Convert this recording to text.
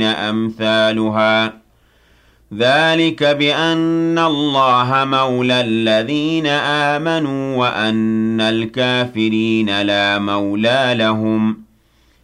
أمثالها ذلك بأن الله مولى الذين آمنوا وأن الكافرين لا مولى لهم